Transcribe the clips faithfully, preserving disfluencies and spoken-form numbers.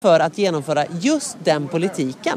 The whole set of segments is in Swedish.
för att genomföra just den politiken.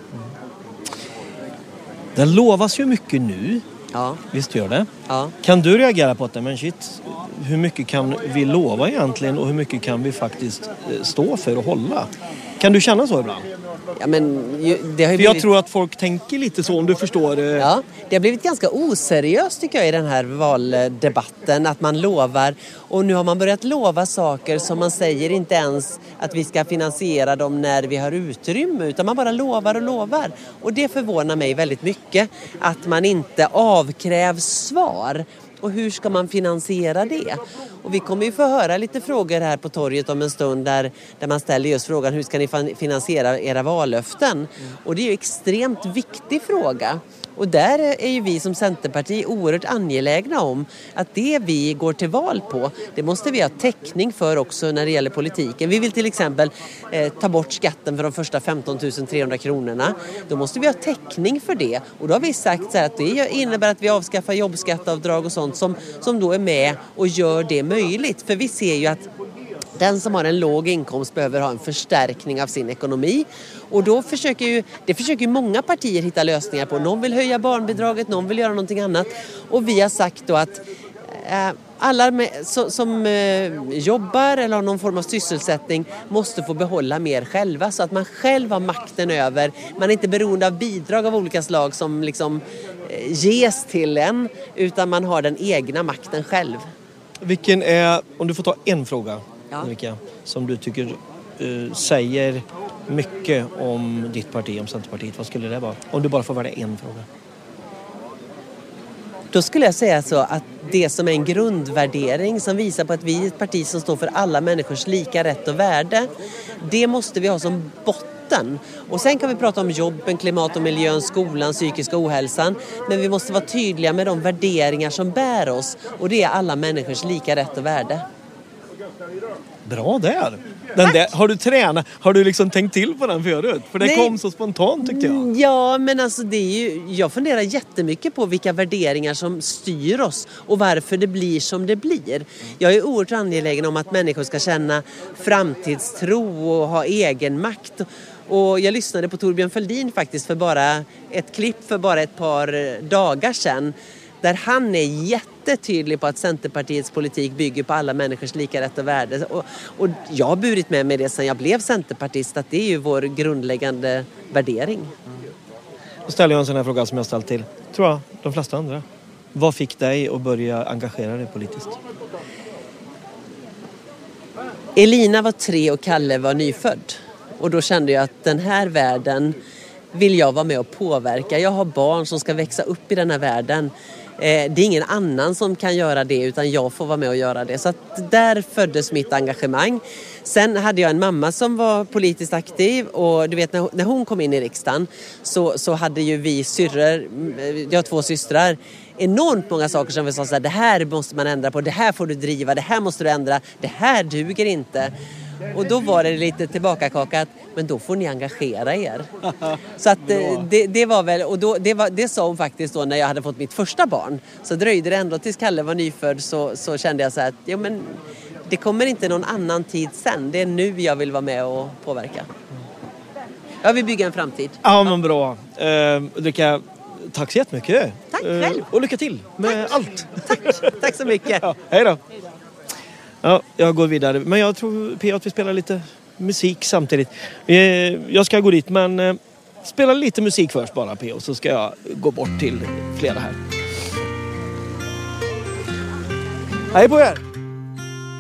Det lovas ju mycket nu. Ja. Visst gör det. Ja. Kan du reagera på det? Men shit, hur mycket kan vi lova egentligen och hur mycket kan vi faktiskt stå för och hålla? Kan du känna så ibland? Ja, men det har ju för jag blivit... tror att folk tänker lite så, om du förstår. Ja, det har blivit ganska oseriöst tycker jag i den här valdebatten, att man lovar, och nu har man börjat lova saker som man säger inte ens att vi ska finansiera dem när vi har utrymme, utan man bara lovar och lovar. Och det förvånar mig väldigt mycket att man inte avkrävs svar. Och hur ska man finansiera det? Och vi kommer ju få höra lite frågor här på torget om en stund där, där man ställer just frågan, hur ska ni finansiera era vallöften? Mm. Och det är ju en extremt viktig fråga. Och där är ju vi som Centerparti oerhört angelägna om att det vi går till val på, det måste vi ha täckning för också när det gäller politiken. Vi vill till exempel eh, ta bort skatten för de första femton tusen trehundra kronorna. Då måste vi ha täckning för det. Och då har vi sagt så här att det innebär att vi avskaffar jobbskatteavdrag och sånt som, som då är med och gör det möjligt. För vi ser ju att den som har en låg inkomst behöver ha en förstärkning av sin ekonomi. Och då försöker ju, det försöker ju många partier hitta lösningar på. Någon vill höja barnbidraget, någon vill göra någonting annat. Och vi har sagt då att eh, alla med, so, som eh, jobbar eller har någon form av sysselsättning måste få behålla mer själva. Så att man själv har makten över. Man är inte beroende av bidrag av olika slag som liksom eh, ges till en. Utan man har den egna makten själv. Vilken är, om du får ta en fråga. Ja. Ulrika, som du tycker uh, säger mycket om ditt parti, om Centerpartiet. Vad skulle det vara? Om du bara får välja en fråga. Då skulle jag säga så att det som är en grundvärdering som visar på att vi är ett parti som står för alla människors lika rätt och värde, det måste vi ha som botten. Och sen kan vi prata om jobben, klimat och miljön, skolan, psykisk ohälsan. Men vi måste vara tydliga med de värderingar som bär oss. Och det är alla människors lika rätt och värde. Bra där. Den där. Har du tränat? Har du liksom tänkt till på den förut? För det Nej. kom så spontant tyckte jag. Ja, men alltså det är ju, jag funderar jättemycket på vilka värderingar som styr oss och varför det blir som det blir. Jag är oerhört angelägen om att människor ska känna framtidstro och ha egen makt. Och jag lyssnade på Torbjörn Fälldin faktiskt för bara ett klipp för bara ett par dagar sedan. Där han är jättetydlig på att Centerpartiets politik bygger på alla människors lika rätt och värde. Och, och jag har burit med mig det sedan jag blev centerpartist, att det är ju vår grundläggande värdering. Då ställer jag en sån här fråga som jag ställt till, tror jag, de flesta andra. Vad fick dig att börja engagera dig politiskt? Elina var tre och Kalle var nyfödd. Och då kände jag att den här världen vill jag vara med och påverka. Jag har barn som ska växa upp i den här världen. Det är ingen annan som kan göra det, utan jag får vara med och göra det. Så att där föddes mitt engagemang. Sen hade jag en mamma som var politiskt aktiv, och du vet när hon kom in i riksdagen så, så hade ju vi syrror, jag har två systrar, enormt många saker som vi sa så här: det här måste man ändra på, det här får du driva, det här måste du ändra, det här duger inte. Och då var det lite tillbakakakat, men då får ni engagera er. Så att det, det var väl, och då, det, var, det sa hon faktiskt då när jag hade fått mitt första barn. Så dröjde det ändå tills Kalle var nyfödd, så, så kände jag så här att jo, men det kommer inte någon annan tid sen. Det är nu jag vill vara med och påverka. Jag vill bygga en framtid. Ja, men bra. Uh, Ulrika, tack så jättemycket. Tack själv. Uh, och lycka till med tack. allt. Tack. Tack så mycket. Ja, hej då. Ja, jag går vidare. Men jag tror, P, att vi spelar lite musik samtidigt. Jag ska gå dit, men spela lite musik först bara, P, och så ska jag gå bort till flera här. Hej på er!